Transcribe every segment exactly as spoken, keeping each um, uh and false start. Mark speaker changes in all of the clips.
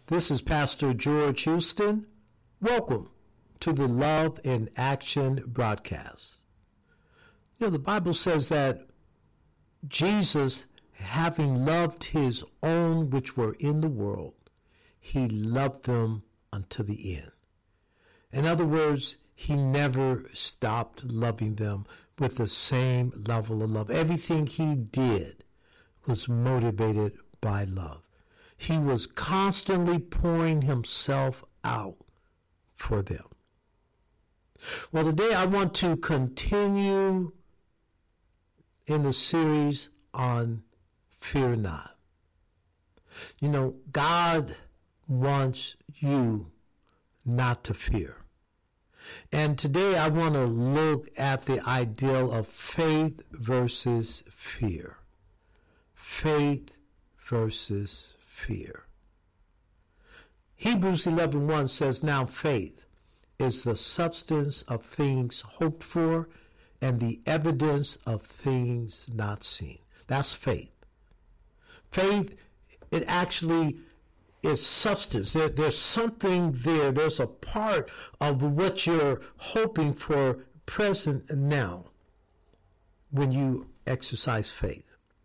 Speaker 1: This is Pastor George Houston. Welcome to the Love in Action broadcast. You know, the Bible says that Jesus, having loved his own which were in the world, he loved them unto the end. In other words, he never stopped loving them with the same level of love. Everything he did was motivated by love. He was constantly pouring himself out for them. Well, today I want to continue in the series on Fear Not. You know, God wants you not to fear. And today I want to look at the ideal of faith versus fear. Faith versus fear. Hebrews eleven one says, "Now faith is the substance of things hoped for and the evidence of things not seen." That's faith. Faith, it actually is substance. There, there's something there. There's a part of what you're hoping for present now when you exercise faith.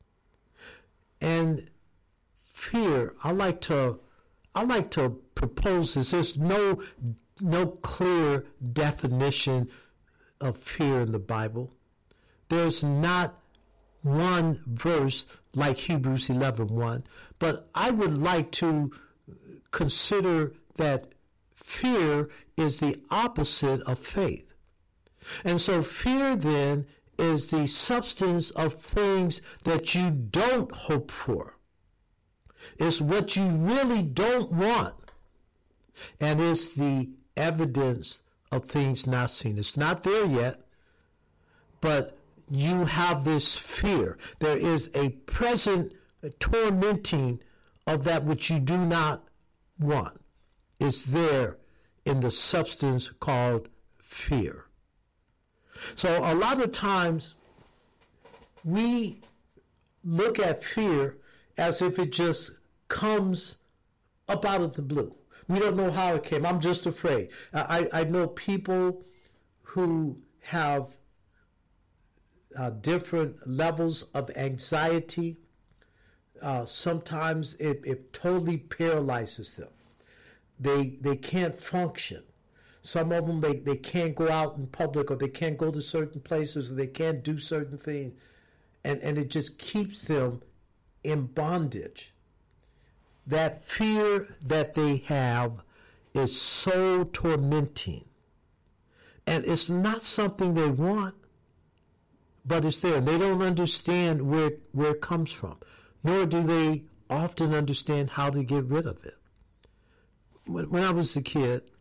Speaker 1: And fear, I like to I like to propose this. There's no no clear definition of fear in the Bible. There's not one verse like Hebrews eleven one, but I would like to consider that fear is the opposite of faith. And so fear then is the substance of things that you don't hope for. It's what you really don't want. And it's the evidence of things not seen. It's not there yet, but you have this fear. There is a present tormenting of that which you do not want. It's there in the substance called fear. So a lot of times we look at fear as if it just comes up out of the blue. We don't know how it came. I'm just afraid. I, I know people who have uh, different levels of anxiety. Uh, sometimes it, it totally paralyzes them. They they can't function. Some of them, they, they can't go out in public, or they can't go to certain places, or they can't do certain things. And, and it just keeps them in bondage. That fear that they have is so tormenting. And it's not something they want, but it's there. They don't understand where, where it comes from, nor do they often understand how to get rid of it. When, when I was a kid,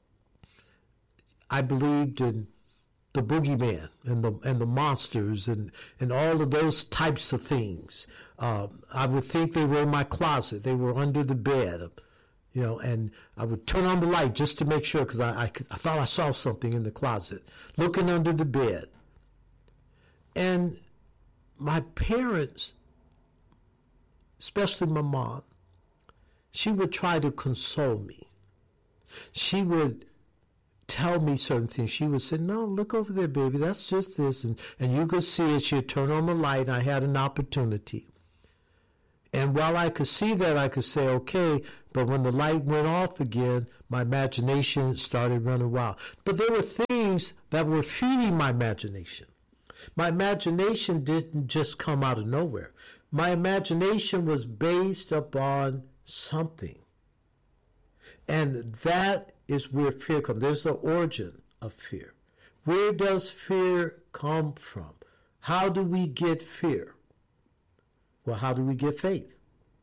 Speaker 1: I believed in the boogeyman and the and the monsters and, and all of those types of things. Um, I would think they were in my closet. They were under the bed, you know, and I would turn on the light just to make sure, because I, I, I thought I saw something in the closet, looking under the bed. And my parents, especially my mom, she would try to console me. She would tell me certain things. She would say, "No, look over there, baby. That's just this." And, and you could see it. She'd turn on the light. And I had an opportunity. And while I could see that, I could say, okay. But when the light went off again, my imagination started running wild. But there were things that were feeding my imagination. My imagination didn't just come out of nowhere. My imagination was based upon something. And that is where fear comes. There's the origin of fear. Where does fear come from? How do we get fear? Well, how do we get faith?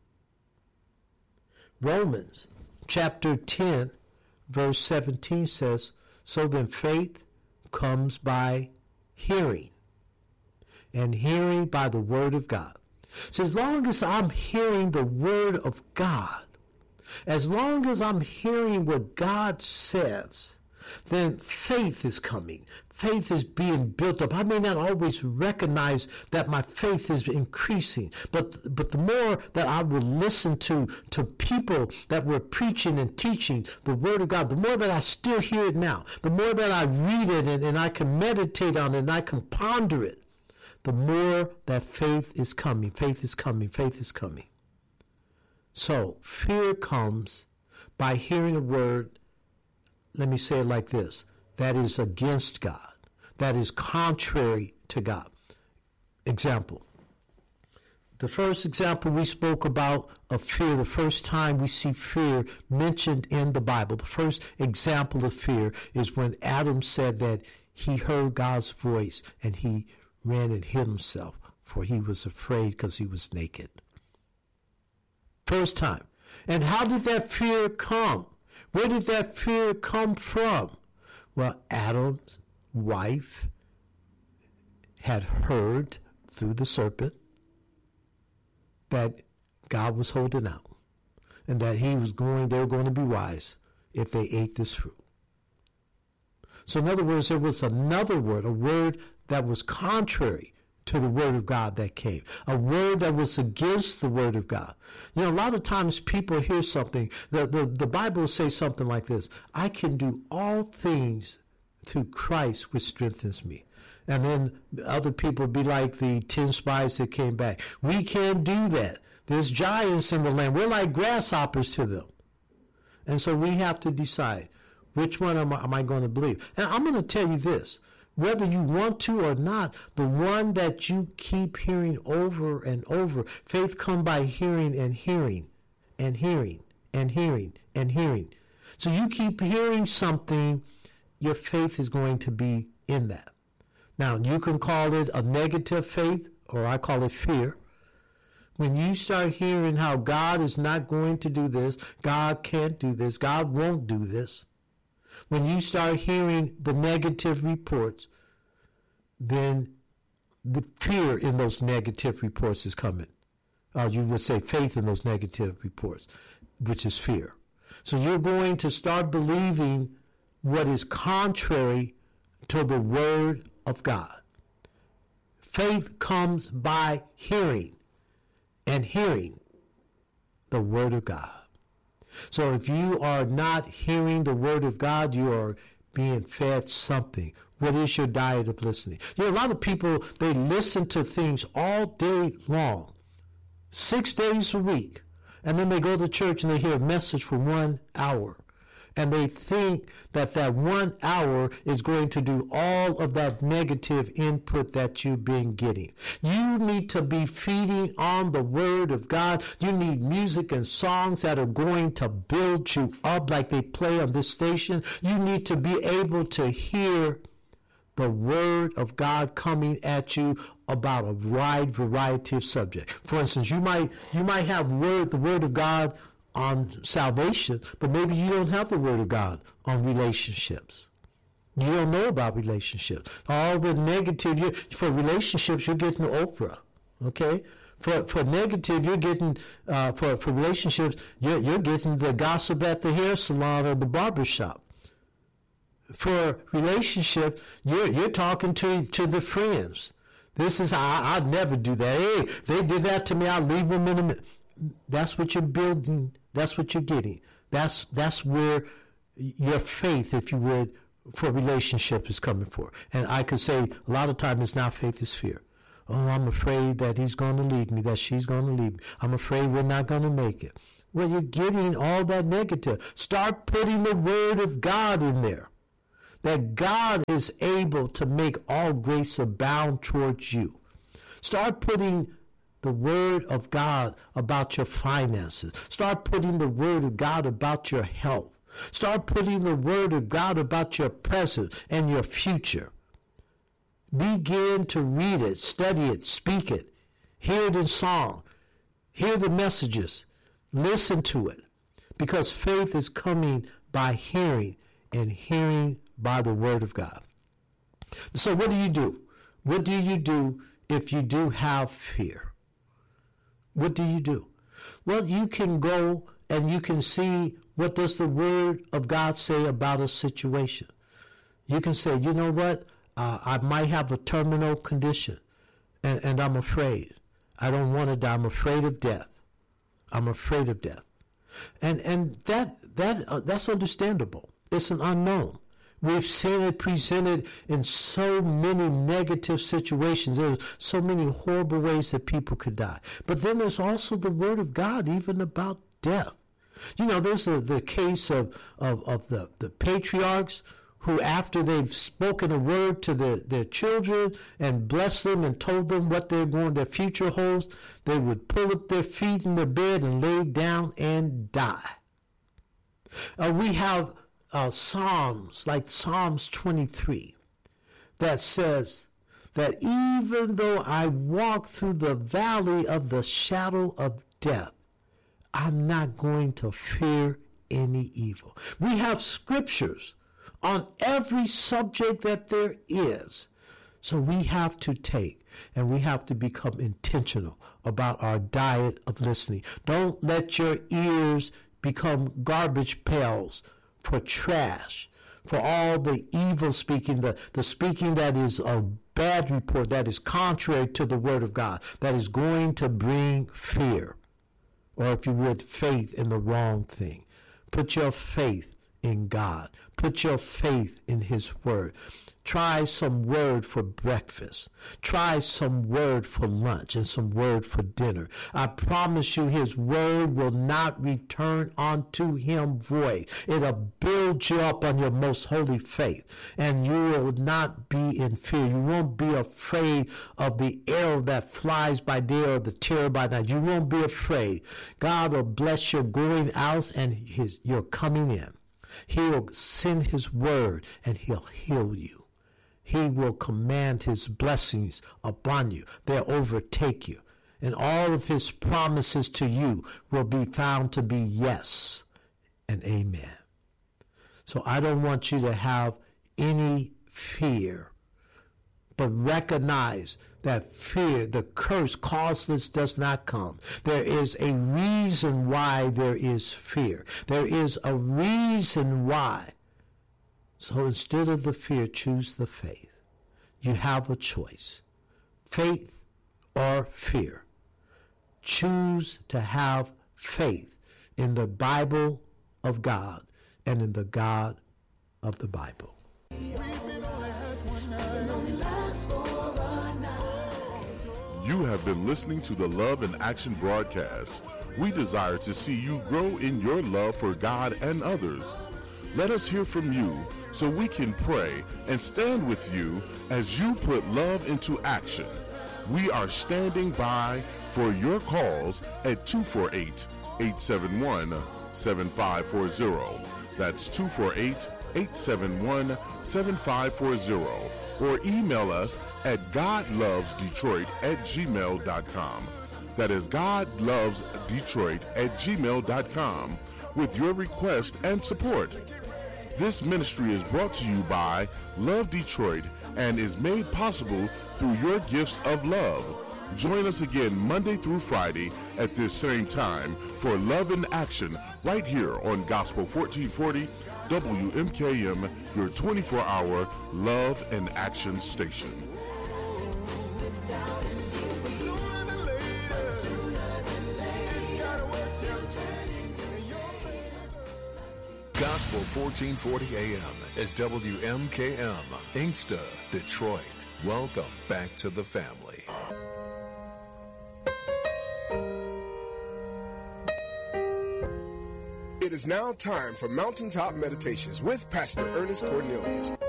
Speaker 1: Romans chapter ten, verse seventeen says, "So then faith comes by hearing, and hearing by the word of God." So as long as I'm hearing the word of God, as long as I'm hearing what God says, then faith is coming. Faith is being built up. I may not always recognize that my faith is increasing, but but the more that I will listen to, to people that were preaching and teaching the Word of God, the more that I still hear it now, the more that I read it and, and I can meditate on it and I can ponder it, the more that faith is coming. Faith is coming. Faith is coming. So fear comes by hearing a word, let me say it like this, that is against God, that is contrary to God. Example. The first example we spoke about of fear, the first time we see fear mentioned in the Bible, the first example of fear is when Adam said that he heard God's voice and he ran and hid himself, for he was afraid because he was naked. First time. And how did that fear come? Where did that fear come from? Well, Adam's wife had heard through the serpent that God was holding out and that he was going, they were going to be wise if they ate this fruit. So in other words, there was another word, a word that was contrary to the word of God that came, a word that was against the word of God. You know, a lot of times people hear something, the, the, the Bible will say something like this, I can do all things through Christ which strengthens me. And then other people be like the ten spies that came back. We can't do that. There's giants in the land. We're like grasshoppers to them. And so we have to decide, which one am I, am I going to believe? And I'm going to tell you this. Whether you want to or not, the one that you keep hearing over and over, faith comes by hearing and hearing and hearing and hearing and hearing. So you keep hearing something, your faith is going to be in that. Now, you can call it a negative faith, or I call it fear. When you start hearing how God is not going to do this, God can't do this, God won't do this, when you start hearing the negative reports, then the fear in those negative reports is coming. Or you would say faith in those negative reports, which is fear. So you're going to start believing what is contrary to the Word of God. Faith comes by hearing, and hearing the Word of God. So if you are not hearing the Word of God, you are being fed something. What is your diet of listening? You know, a lot of people, they listen to things all day long, six days a week, and then they go to church and they hear a message for one hour. And they think that that one hour is going to do all of that negative input that you've been getting. You need to be feeding on the Word of God. You need music and songs that are going to build you up like they play on this station. You need to be able to hear the Word of God coming at you about a wide variety of subjects. For instance, you might you might have word the Word of God on salvation, but maybe you don't have the Word of God on relationships. You don't know about relationships. All the negative, you, for relationships, you're getting Oprah, okay? For for negative, you're getting, uh, for, for relationships, you're, you're getting the gossip at the hair salon or the barber shop. For relationship, you're, you're talking to, to the friends. This is, I, I'd never do that. Hey, they did that to me, I'll leave them in a minute. That's what you're building. That's what you're getting. That's that's where your faith, if you would, for relationship is coming for. And I could say a lot of times it's not faith, it's fear. Oh, I'm afraid that he's going to leave me, that she's going to leave me. I'm afraid we're not going to make it. Well, you're getting all that negative. Start putting the Word of God in there. That God is able to make all grace abound towards you. Start putting the Word of God about your finances. Start putting the Word of God about your health. Start putting the Word of God about your present and your future. Begin to read it, study it, speak it, hear it in song, hear the messages, listen to it. Because faith is coming by hearing, and hearing by the Word of God. So what do you do? What do you do if you do have fear? What do you do? Well, you can go and you can see what does the Word of God say about a situation. You can say, you know what? Uh, I might have a terminal condition, and, and I'm afraid. I don't want to die. I'm afraid of death. I'm afraid of death. And and that that uh, that's understandable. It's an unknown. We've seen it presented in so many negative situations. There's so many horrible ways that people could die. But then there's also the Word of God, even about death. You know, there's the, the case of, of, of the, the patriarchs who, after they've spoken a word to their, their children and blessed them and told them what they're going, their future holds, they would pull up their feet in their bed and lay down and die. Uh, we have uh, Psalms, like Psalms twenty-three, that says that even though I walk through the valley of the shadow of death, I'm not going to fear any evil. We have scriptures on every subject that there is. So we have to take and we have to become intentional about our diet of listening. Don't let your ears become garbage pails for trash, for all the evil speaking, the, the speaking that is a bad report, that is contrary to the Word of God, that is going to bring fear. Or if you would, faith in the wrong thing. Put your faith in God. Put your faith in His Word. Try some word for breakfast. Try some word for lunch and some word for dinner. I promise you His Word will not return unto Him void. It'll build you up on your most holy faith. And you will not be in fear. You won't be afraid of the arrow that flies by day or the terror by night. You won't be afraid. God will bless your going out and his your coming in. He will send His Word and He'll heal you. He will command His blessings upon you. They'll overtake you. And all of His promises to you will be found to be yes and amen. So I don't want you to have any fear, but recognize that fear, the curse, causeless, does not come. There is a reason why there is fear. There is a reason why. So instead of the fear, choose the faith. You have a choice. Faith or fear. Choose to have faith in the Bible of God and in the God of the Bible.
Speaker 2: You have been listening to the Love in Action broadcast. We desire to see you grow in your love for God and others. Let us hear from you so we can pray and stand with you as you put love into action. We are standing by for your calls at two four eight, eight seven one, seven five four zero. That's two four eight, eight seven one, seven five four zero. Or email us at godlovesdetroit at gmail dot com. That is godlovesdetroit at gmail dot com with your request and support. This ministry is brought to you by Love Detroit and is made possible through your gifts of love. Join us again Monday through Friday at this same time for Love in Action right here on Gospel fourteen forty W M K M, your twenty-four hour Love in Action station.
Speaker 3: Gospel fourteen forty A M is W M K M, Inkster, Detroit. Welcome back to the family.
Speaker 4: It is now time for Mountaintop Meditations with Pastor Ernest Cornelius.